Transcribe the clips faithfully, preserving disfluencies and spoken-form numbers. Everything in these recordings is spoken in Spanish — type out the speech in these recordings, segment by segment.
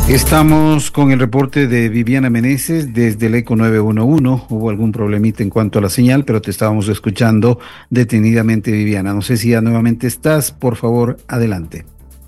Estamos con el reporte de Viviana Meneses desde el ECO nueve uno uno. Hubo algún problemita en cuanto a la señal, pero te estábamos escuchando detenidamente, Viviana. No sé si ya nuevamente estás. Por favor, adelante.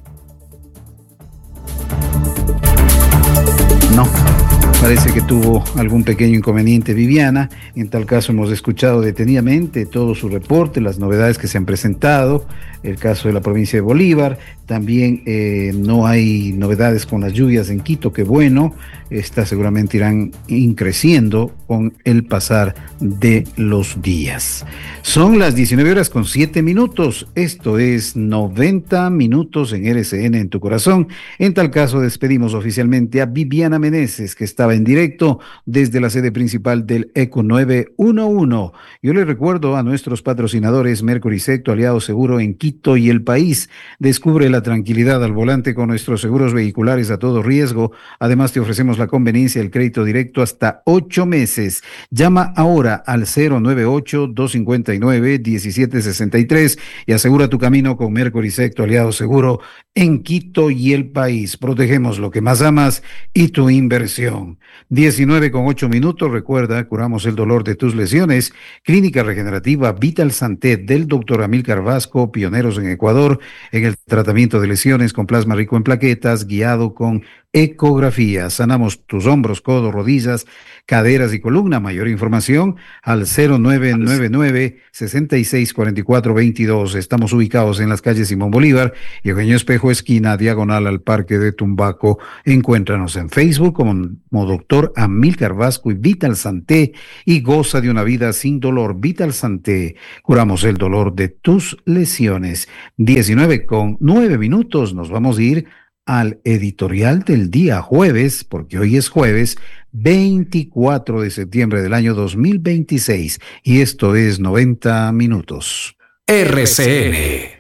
No. Parece que tuvo algún pequeño inconveniente Viviana. En tal caso hemos escuchado detenidamente todo su reporte, las novedades que se han presentado, el caso de la provincia de Bolívar. También eh, no hay novedades con las lluvias en Quito, que bueno, estas seguramente irán increciendo con el pasar de los días. Son las diecinueve horas con siete minutos. Esto es noventa minutos en R C N en tu corazón. En tal caso despedimos oficialmente a Viviana Meneses, que estaba en directo desde la sede principal del ECO nueve uno uno. Yo le recuerdo a nuestros patrocinadores Mercury Secto, aliado seguro en Quito y el país. Descubre la tranquilidad al volante con nuestros seguros vehiculares a todo riesgo. Además te ofrecemos la conveniencia del crédito directo hasta ocho meses. Llama ahora al cero nueve ocho, dos cinco nueve, uno siete seis tres y asegura tu camino con Mercury Secto, aliado seguro en Quito y el país. Protegemos lo que más amas y tu inversión. diecinueve con ocho minutos. Recuerda, curamos el dolor de tus lesiones. Clínica Regenerativa Vital Santé del doctor Amílcar Vasco, pioneros en Ecuador en el tratamiento de lesiones con plasma rico en plaquetas, guiado con ecografía. Sanamos tus hombros, codos, rodillas, caderas y columna. Mayor información al cero nueve nueve nueve, seis seis cuatro cuatro dos dos. Estamos ubicados en las calles Simón Bolívar y Eugenio Espejo, esquina diagonal al Parque de Tumbaco. Encuéntranos en Facebook como, como doctor Amílcar Vasco y Vital Santé y goza de una vida sin dolor. Vital Santé, curamos el dolor de tus lesiones. diecinueve con nueve minutos. Nos vamos a ir al editorial del día jueves, porque hoy es jueves veinticuatro de septiembre del año dos mil veintiséis, y esto es noventa minutos. R C N.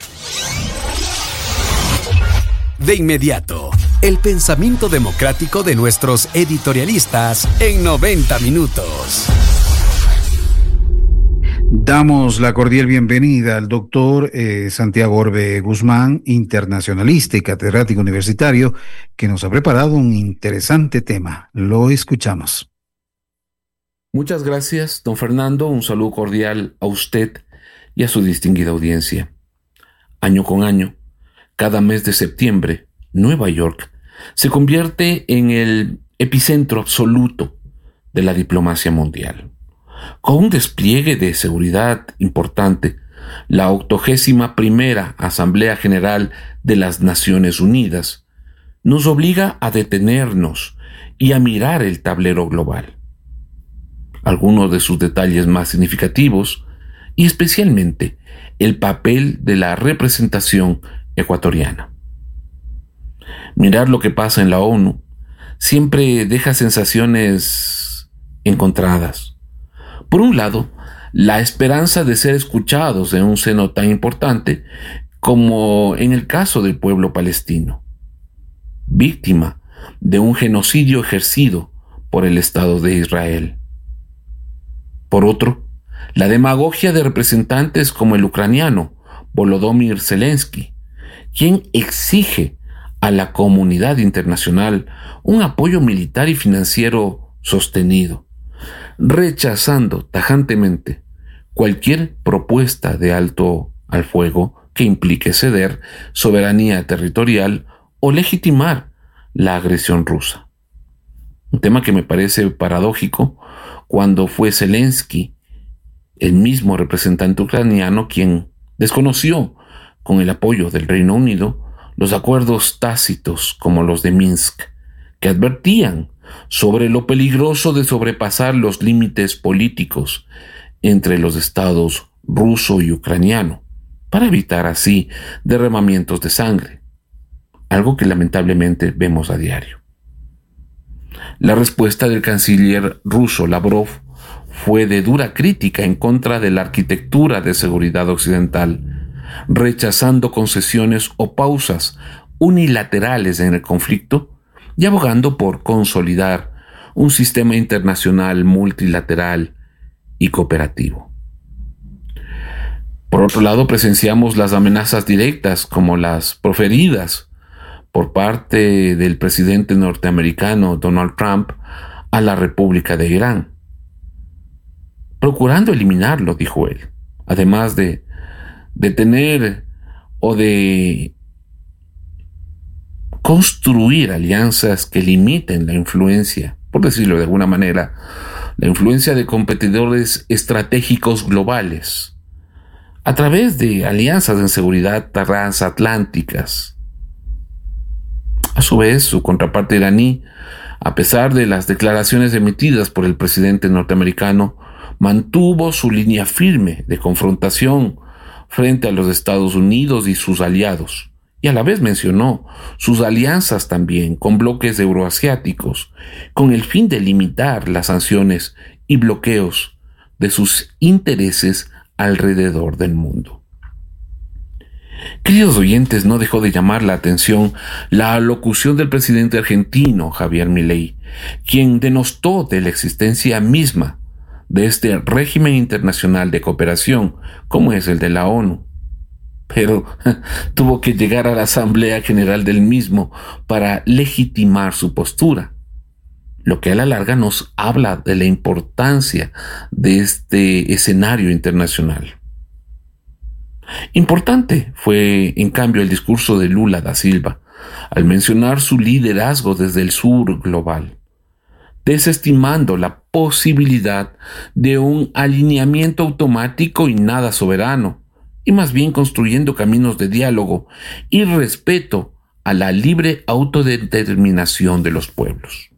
De inmediato, el pensamiento democrático de nuestros editorialistas en noventa minutos. Damos la cordial bienvenida al doctor eh, Santiago Orbe Guzmán, internacionalista y catedrático universitario, que nos ha preparado un interesante tema. Lo escuchamos. Muchas gracias, don Fernando. Un saludo cordial a usted y a su distinguida audiencia. Año con año, cada mes de septiembre, Nueva York se convierte en el epicentro absoluto de la diplomacia mundial. Con un despliegue de seguridad importante, la octogésima primera Asamblea General de las Naciones Unidas nos obliga a detenernos y a mirar el tablero global. Algunos de sus detalles más significativos, y especialmente el papel de la representación ecuatoriana. Mirar lo que pasa en la ONU siempre deja sensaciones encontradas. Por un lado, la esperanza de ser escuchados en un seno tan importante como en el caso del pueblo palestino, víctima de un genocidio ejercido por el Estado de Israel. Por otro, la demagogia de representantes como el ucraniano Volodymyr Zelensky, quien exige a la comunidad internacional un apoyo militar y financiero sostenido, rechazando tajantemente cualquier propuesta de alto al fuego que implique ceder soberanía territorial o legitimar la agresión rusa. Un tema que me parece paradójico cuando fue Zelensky, el mismo representante ucraniano, quien desconoció, con el apoyo del Reino Unido, los acuerdos tácitos como los de Minsk, que advertían sobre lo peligroso de sobrepasar los límites políticos entre los estados ruso y ucraniano, para evitar así derramamientos de sangre, algo que lamentablemente vemos a diario. La respuesta del canciller ruso Lavrov fue de dura crítica en contra de la arquitectura de seguridad occidental, rechazando concesiones o pausas unilaterales en el conflicto y abogando por consolidar un sistema internacional multilateral y cooperativo. Por otro lado, presenciamos las amenazas directas como las proferidas por parte del presidente norteamericano Donald Trump a la República de Irán, procurando eliminarlo, dijo él, además de, de tener o de construir alianzas que limiten la influencia, por decirlo de alguna manera, la influencia de competidores estratégicos globales, a través de alianzas en seguridad transatlánticas. A su vez, su contraparte iraní, a pesar de las declaraciones emitidas por el presidente norteamericano, mantuvo su línea firme de confrontación frente a los Estados Unidos y sus aliados, y a la vez mencionó sus alianzas también con bloques euroasiáticos, con el fin de limitar las sanciones y bloqueos de sus intereses alrededor del mundo. Queridos oyentes, no dejó de llamar la atención la alocución del presidente argentino Javier Milei, quien denostó de la existencia misma de este régimen internacional de cooperación, como es el de la ONU. Pero tuvo que llegar a la Asamblea General del mismo para legitimar su postura, lo que a la larga nos habla de la importancia de este escenario internacional. Importante fue, en cambio, el discurso de Lula da Silva, al mencionar su liderazgo desde el sur global, desestimando la posibilidad de un alineamiento automático y nada soberano, y más bien construyendo caminos de diálogo y respeto a la libre autodeterminación de los pueblos.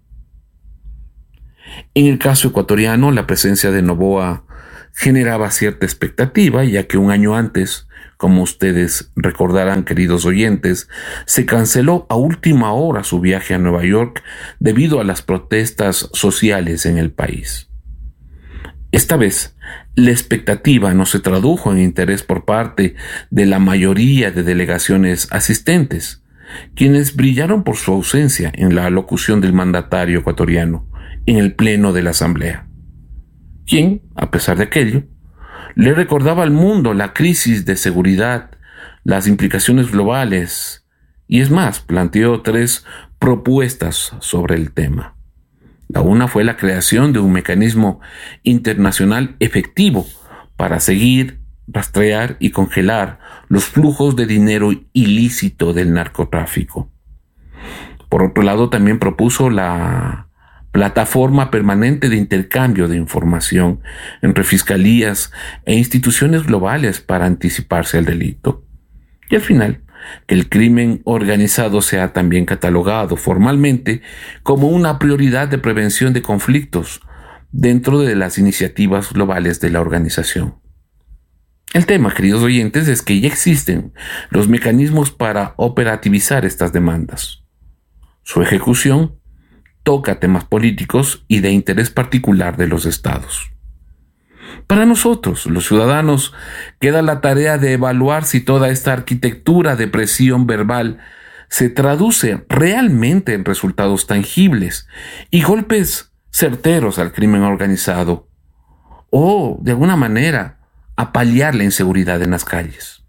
En el caso ecuatoriano, la presencia de Noboa generaba cierta expectativa, ya que un año antes, como ustedes recordarán, queridos oyentes, se canceló a última hora su viaje a Nueva York debido a las protestas sociales en el país. Esta vez, la expectativa no se tradujo en interés por parte de la mayoría de delegaciones asistentes, quienes brillaron por su ausencia en la alocución del mandatario ecuatoriano en el pleno de la Asamblea, quien, a pesar de aquello, le recordaba al mundo la crisis de seguridad, las implicaciones globales, y es más, planteó tres propuestas sobre el tema. La una fue la creación de un mecanismo internacional efectivo para seguir, rastrear y congelar los flujos de dinero ilícito del narcotráfico. Por otro lado, también propuso la plataforma permanente de intercambio de información entre fiscalías e instituciones globales para anticiparse al delito. Y al final, que el crimen organizado sea también catalogado formalmente como una prioridad de prevención de conflictos dentro de las iniciativas globales de la organización. El tema, queridos oyentes, es que ya existen los mecanismos para operativizar estas demandas. Su ejecución toca temas políticos y de interés particular de los estados. Para nosotros, los ciudadanos, queda la tarea de evaluar si toda esta arquitectura de presión verbal se traduce realmente en resultados tangibles y golpes certeros al crimen organizado, o, de alguna manera, a paliar la inseguridad en las calles.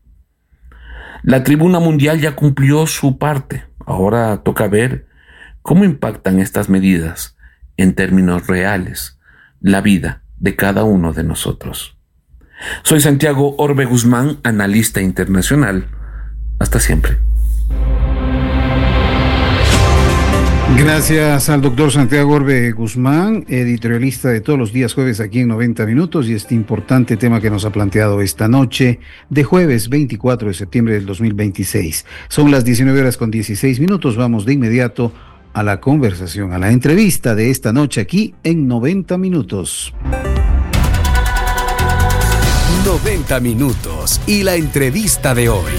La Tribuna Mundial ya cumplió su parte. Ahora toca ver cómo impactan estas medidas, en términos reales, la vida de cada uno de nosotros. Soy Santiago Orbe Guzmán, analista internacional. Hasta siempre. Gracias al doctor Santiago Orbe Guzmán, editorialista de Todos los Días Jueves aquí en noventa minutos, y este importante tema que nos ha planteado esta noche de jueves veinticuatro de septiembre del dos mil veintiséis. Son las diecinueve horas con dieciséis minutos. Vamos de inmediato a la conversación, a la entrevista de esta noche aquí en noventa minutos. noventa minutos y la entrevista de hoy.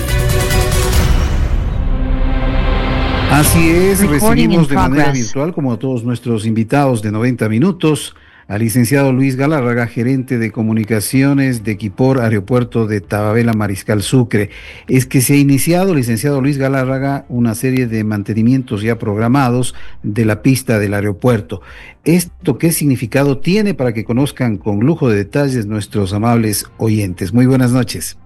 Así es, recibimos de manera virtual, como a todos nuestros invitados de noventa minutos, al licenciado Luis Galárraga, gerente de comunicaciones de Equipor Aeropuerto de Tababela, Mariscal Sucre. Es que se ha iniciado, licenciado Luis Galárraga, una serie de mantenimientos ya programados de la pista del aeropuerto. ¿Esto qué significado tiene para que conozcan con lujo de detalles nuestros amables oyentes? Muy buenas noches.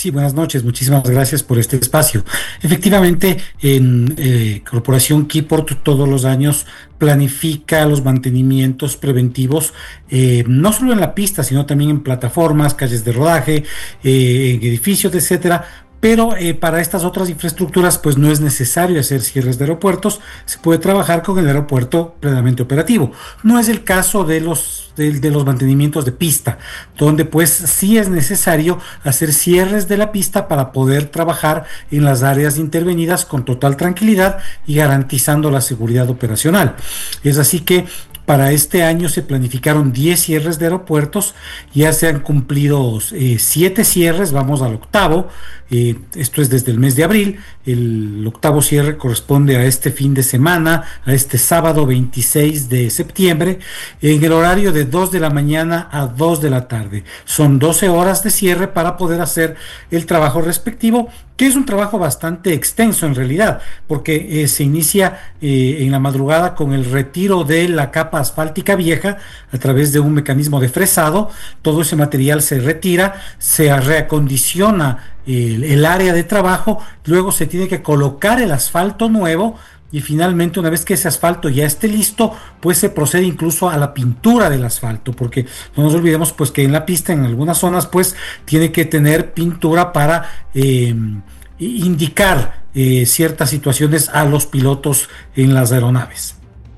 Sí, buenas noches, muchísimas gracias por este espacio. Efectivamente, en eh, Corporación Keyport todos los años planifica los mantenimientos preventivos, eh, no solo en la pista, sino también en plataformas, calles de rodaje, eh, en edificios, etcétera. Pero eh, para estas otras infraestructuras pues no es necesario hacer cierres de aeropuertos, se puede trabajar con el aeropuerto plenamente operativo. No es el caso de los, de, de los mantenimientos de pista, donde pues sí es necesario hacer cierres de la pista para poder trabajar en las áreas intervenidas con total tranquilidad y garantizando la seguridad operacional. Es así que para este año se planificaron diez cierres de aeropuertos, ya se han cumplido eh, siete cierres, vamos al octavo, eh, esto es desde el mes de abril, el octavo cierre corresponde a este fin de semana, a este sábado veintiséis de septiembre, en el horario de dos de la mañana a dos de la tarde. Son doce horas de cierre para poder hacer el trabajo respectivo, que es un trabajo bastante extenso en realidad, porque eh, se inicia eh, en la madrugada con el retiro de la capa asfáltica vieja a través de un mecanismo de fresado. Todo ese material se retira, se reacondiciona el, el área de trabajo, luego se tiene que colocar el asfalto nuevo y finalmente, una vez que ese asfalto ya esté listo, pues se procede incluso a la pintura del asfalto, porque no nos olvidemos pues que en la pista, en algunas zonas, pues tiene que tener pintura para eh, indicar eh, ciertas situaciones a los pilotos en las aeronaves.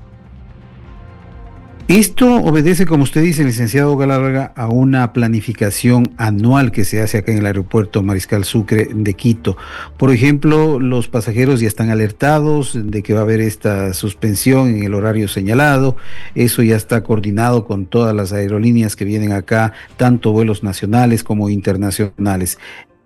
Esto obedece, como usted dice, licenciado Galarraga, a una planificación anual que se hace acá en el aeropuerto Mariscal Sucre de Quito. Por ejemplo, los pasajeros ya están alertados de que va a haber esta suspensión en el horario señalado. Eso ya está coordinado con todas las aerolíneas que vienen acá, tanto vuelos nacionales como internacionales.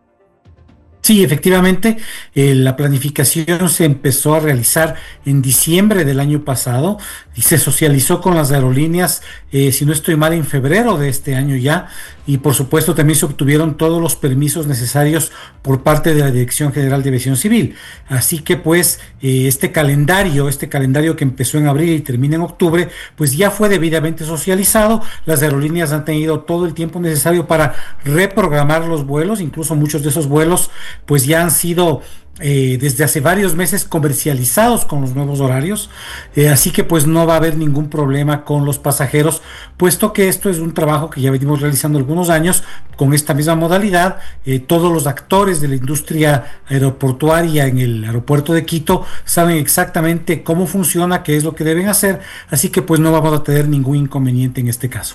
Sí, efectivamente, eh, la planificación se empezó a realizar en diciembre del año pasado y se socializó con las aerolíneas, eh, si no estoy mal, en febrero de este año ya, y por supuesto también se obtuvieron todos los permisos necesarios por parte de la Dirección General de Aviación Civil. Así que pues eh, este calendario, este calendario que empezó en abril y termina en octubre, pues ya fue debidamente socializado. Las aerolíneas han tenido todo el tiempo necesario para reprogramar los vuelos, incluso muchos de esos vuelos pues ya han sido eh, desde hace varios meses comercializados con los nuevos horarios, eh, así que pues no va a haber ningún problema con los pasajeros, puesto que esto es un trabajo que ya venimos realizando algunos años con esta misma modalidad. Eh, todos los actores de la industria aeroportuaria en el aeropuerto de Quito saben exactamente cómo funciona, qué es lo que deben hacer, así que pues no vamos a tener ningún inconveniente en este caso.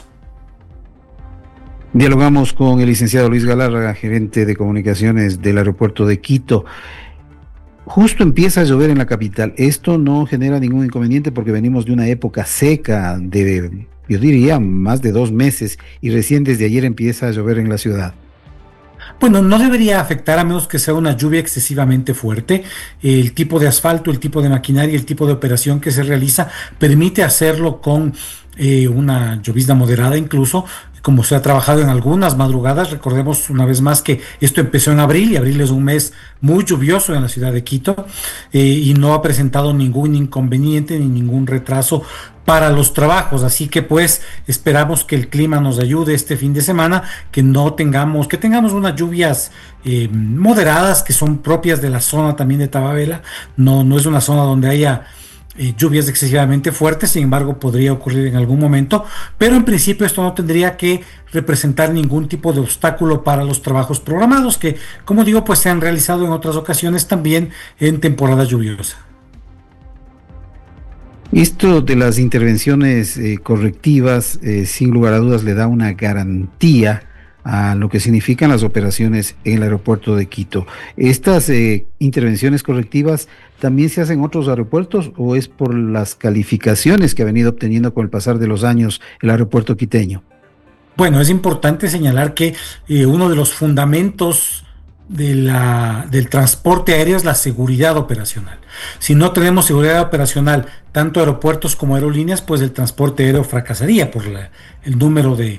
Dialogamos con el licenciado Luis Galarraga, gerente de comunicaciones del aeropuerto de Quito. Justo empieza a llover en la capital. Esto no genera ningún inconveniente porque venimos de una época seca de, yo diría, más de dos meses y recién desde ayer empieza a llover en la ciudad. Bueno, no debería afectar a menos que sea una lluvia excesivamente fuerte. El tipo de asfalto, el tipo de maquinaria, el tipo de operación que se realiza permite hacerlo con eh, una llovizna moderada incluso, como se ha trabajado en algunas madrugadas. Recordemos una vez más que esto empezó en abril y abril es un mes muy lluvioso en la ciudad de Quito, eh, y no ha presentado ningún inconveniente ni ningún retraso para los trabajos, así que pues esperamos que el clima nos ayude este fin de semana, que no tengamos, que tengamos unas lluvias eh, moderadas que son propias de la zona también de Tababela. No, no es una zona donde haya Eh, lluvias excesivamente fuertes, sin embargo podría ocurrir en algún momento, pero en principio esto no tendría que representar ningún tipo de obstáculo para los trabajos programados que, como digo, pues se han realizado en otras ocasiones también en temporada lluviosa. Esto de las intervenciones eh, correctivas, eh, sin lugar a dudas, le da una garantía a lo que significan las operaciones en el aeropuerto de Quito. ¿Estas eh, intervenciones correctivas también se hacen en otros aeropuertos o es por las calificaciones que ha venido obteniendo con el pasar de los años el aeropuerto quiteño? Bueno, es importante señalar que eh, uno de los fundamentos de la, del transporte aéreo es la seguridad operacional. Si no tenemos seguridad operacional, tanto aeropuertos como aerolíneas, pues el transporte aéreo fracasaría por la, el número de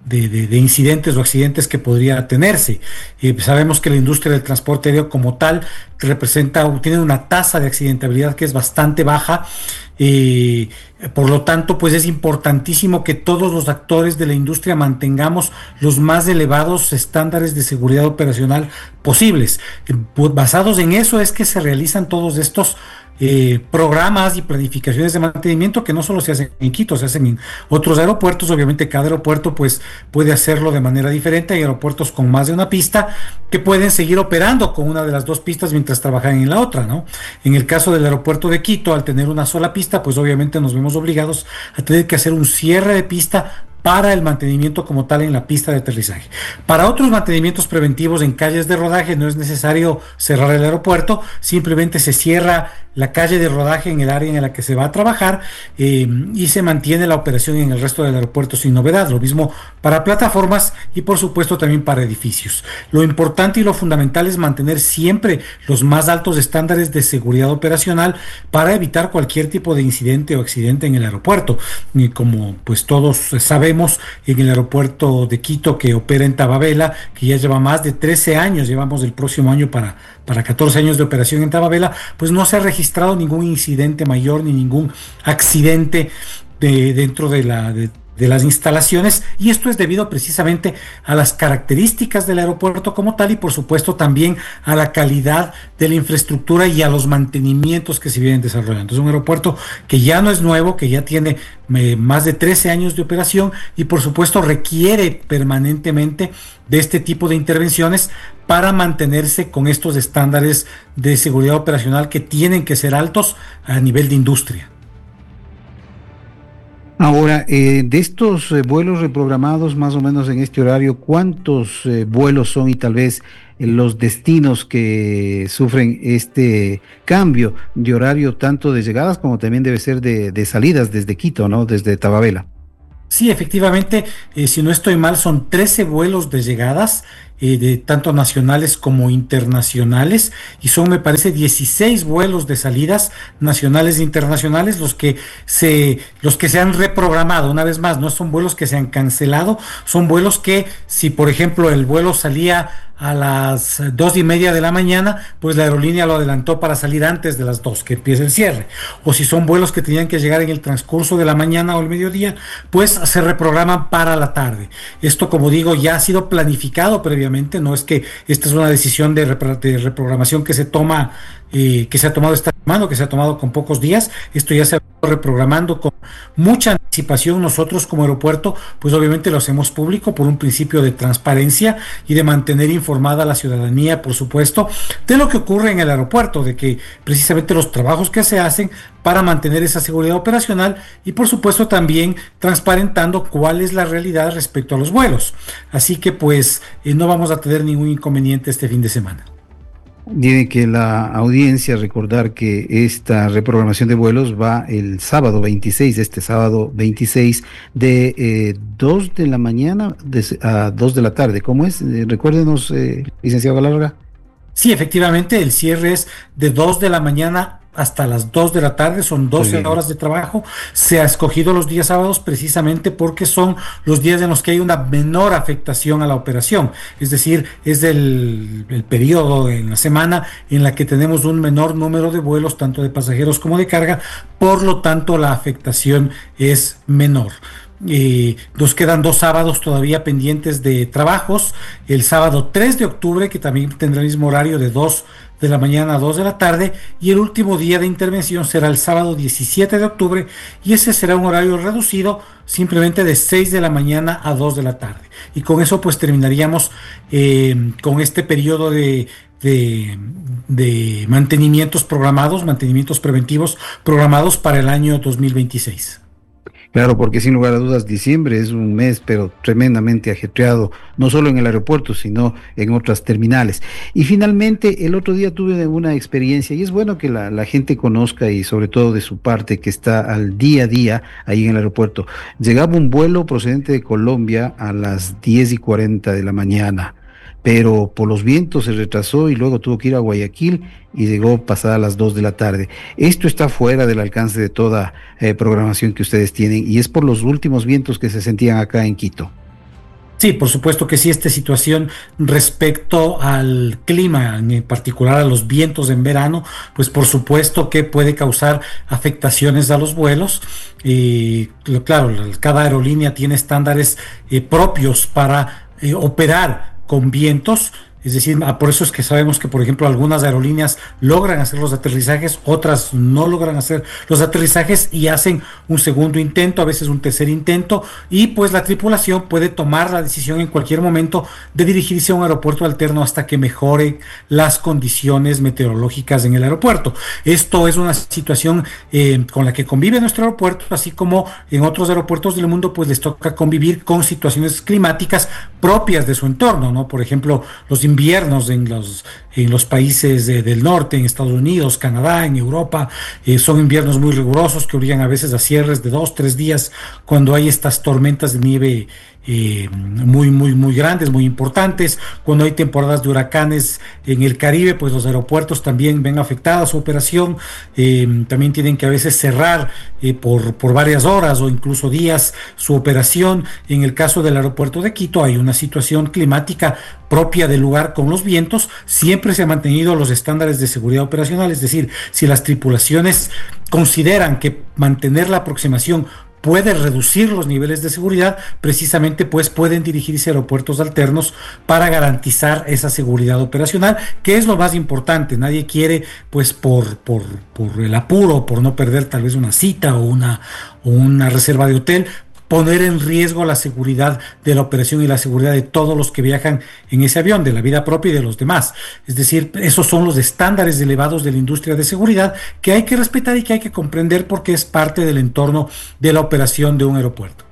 de, de, de incidentes o accidentes que podría tenerse. Eh, sabemos que la industria del transporte aéreo como tal representa, tiene una tasa de accidentabilidad que es bastante baja. Eh, por lo tanto, pues es importantísimo que todos los actores de la industria mantengamos los más elevados estándares de seguridad operacional posibles. Eh, pues basados en eso es que se realizan todos estos Eh, programas y planificaciones de mantenimiento que no solo se hacen en Quito, se hacen en otros aeropuertos. Obviamente cada aeropuerto pues puede hacerlo de manera diferente. Hay aeropuertos con más de una pista que pueden seguir operando con una de las dos pistas mientras trabajan en la otra, ¿no? En el caso del aeropuerto de Quito, al tener una sola pista, pues obviamente nos vemos obligados a tener que hacer un cierre de pista para el mantenimiento como tal en la pista de aterrizaje. Para otros mantenimientos preventivos en calles de rodaje no es necesario cerrar el aeropuerto, simplemente se cierra la calle de rodaje en el área en la que se va a trabajar eh, y se mantiene la operación en el resto del aeropuerto sin novedad. Lo mismo para plataformas y por supuesto también para edificios. Lo importante y lo fundamental es mantener siempre los más altos estándares de seguridad operacional para evitar cualquier tipo de incidente o accidente en el aeropuerto. Y como pues todos sabemos, en el aeropuerto de Quito, que opera en Tababela, que ya lleva más de trece años, llevamos el próximo año para, para catorce años de operación en Tababela, pues no se ha registrado ningún incidente mayor ni ningún accidente de, dentro de la... De, de las instalaciones, y esto es debido precisamente a las características del aeropuerto como tal y por supuesto también a la calidad de la infraestructura y a los mantenimientos que se vienen desarrollando. Es un aeropuerto que ya no es nuevo, que ya tiene eh, más de trece años de operación y por supuesto requiere permanentemente de este tipo de intervenciones para mantenerse con estos estándares de seguridad operacional que tienen que ser altos a nivel de industria. Ahora, eh, de estos eh, vuelos reprogramados más o menos en este horario, ¿cuántos eh, vuelos son y tal vez eh, los destinos que sufren este cambio de horario tanto de llegadas como también debe ser de, de salidas desde Quito, ¿no? Desde Tababela. Sí, efectivamente, eh, si no estoy mal, son trece vuelos de llegadas, eh, de tanto nacionales como internacionales, y son, me parece, dieciséis vuelos de salidas nacionales e internacionales los que se, los que se han reprogramado. Una vez más, no son vuelos que se han cancelado, son vuelos que, si por ejemplo el vuelo salía a las dos y media de la mañana, pues la aerolínea lo adelantó para salir antes de las dos, que empiece el cierre. O si son vuelos que tenían que llegar en el transcurso de la mañana o el mediodía, pues se reprograman para la tarde. Esto, como digo, ya ha sido planificado previamente, no es que esta es una decisión de, repro- de reprogramación que se toma, eh, que se ha tomado esta semana, que se ha tomado con pocos días. Esto ya se ha ido reprogramando con mucha anticipación. Nosotros como aeropuerto, pues obviamente lo hacemos público por un principio de transparencia y de mantener informada a la ciudadanía, por supuesto, de lo que ocurre en el aeropuerto, de que precisamente los trabajos que se hacen para mantener esa seguridad operacional y por supuesto también transparentando cuál es la realidad respecto a los vuelos. Así que pues eh, no vamos a tener ningún inconveniente este fin de semana. Tiene que la audiencia recordar que esta reprogramación de vuelos va el sábado veintiséis, este sábado veintiséis, de eh, dos de la mañana de, a dos de la tarde. ¿Cómo es? Eh, recuérdenos, eh, licenciado Galarga. Sí, efectivamente, el cierre es de dos de la mañana hasta las dos de la tarde, son doce horas de trabajo. Se ha escogido los días sábados precisamente porque son los días en los que hay una menor afectación a la operación, es decir, es el, el periodo en la semana en la que tenemos un menor número de vuelos, tanto de pasajeros como de carga, por lo tanto la afectación es menor. Eh, nos quedan dos sábados todavía pendientes de trabajos, el sábado tres de octubre, que también tendrá el mismo horario de dos de la mañana a dos de la tarde, y el último día de intervención será el sábado diecisiete de octubre, y ese será un horario reducido simplemente de seis de la mañana a dos de la tarde, y con eso pues terminaríamos eh, con este periodo de De, de mantenimientos programados, mantenimientos preventivos programados para el año dos mil veintiséis. Claro, porque sin lugar a dudas diciembre es un mes pero tremendamente ajetreado, no solo en el aeropuerto, sino en otras terminales. Y finalmente, el otro día tuve una experiencia, y es bueno que la, la gente conozca, y sobre todo de su parte que está al día a día ahí en el aeropuerto. Llegaba un vuelo procedente de Colombia a las diez y cuarenta de la mañana, pero por los vientos se retrasó y luego tuvo que ir a Guayaquil y llegó pasada las dos de la tarde. Esto está fuera del alcance de toda eh, programación que ustedes tienen, y es por los últimos vientos que se sentían acá en Quito. Sí, por supuesto que sí, esta situación respecto al clima, en particular a los vientos en verano, pues por supuesto que puede causar afectaciones a los vuelos. Y claro, cada aerolínea tiene estándares eh, propios para eh, operar con vientos. Es decir, por eso es que sabemos que, por ejemplo, algunas aerolíneas logran hacer los aterrizajes, otras no logran hacer los aterrizajes y hacen un segundo intento, a veces un tercer intento, y pues la tripulación puede tomar la decisión en cualquier momento de dirigirse a un aeropuerto alterno hasta que mejore las condiciones meteorológicas en el aeropuerto. Esto es una situación eh, con la que convive nuestro aeropuerto, así como en otros aeropuertos del mundo, pues les toca convivir con situaciones climáticas propias de su entorno, ¿no? Por ejemplo, los inviernos en los, en los países de, del norte, en Estados Unidos, Canadá, en Europa, eh, son inviernos muy rigurosos que obligan a veces a cierres de dos, tres días cuando hay estas tormentas de nieve eh, muy, muy, muy grandes, muy importantes. Cuando hay temporadas de huracanes en el Caribe, pues los aeropuertos también ven afectada su operación. Eh, también tienen que a veces cerrar eh, por, por varias horas o incluso días su operación. En el caso del aeropuerto de Quito hay una situación climática propia del lugar con los vientos. Siempre se han mantenido los estándares de seguridad operacional, es decir, si las tripulaciones consideran que mantener la aproximación puede reducir los niveles de seguridad, precisamente pues pueden dirigirse a aeropuertos alternos para garantizar esa seguridad operacional, que es lo más importante. Nadie quiere pues por, por, por el apuro, por no perder tal vez una cita o una, o una reserva de hotel, poner en riesgo la seguridad de la operación y la seguridad de todos los que viajan en ese avión, de la vida propia y de los demás. Es decir, esos son los estándares elevados de la industria de seguridad que hay que respetar y que hay que comprender porque es parte del entorno de la operación de un aeropuerto.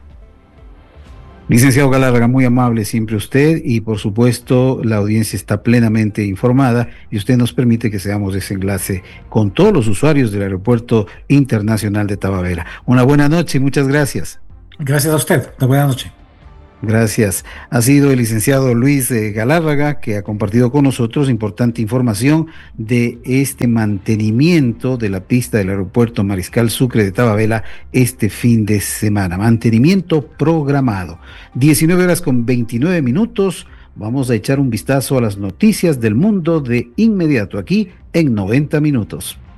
Licenciado Galarraga, muy amable siempre usted y por supuesto la audiencia está plenamente informada y usted nos permite que seamos ese enlace con todos los usuarios del Aeropuerto Internacional de Tababela. Una buena noche y muchas gracias. Gracias a usted. Una buena noche. Gracias. Ha sido el licenciado Luis eh, Galarraga que ha compartido con nosotros importante información de este mantenimiento de la pista del aeropuerto Mariscal Sucre de Tababela este fin de semana. Mantenimiento programado. diecinueve horas con veintinueve minutos. Vamos a echar un vistazo a las noticias del mundo de inmediato aquí en noventa minutos.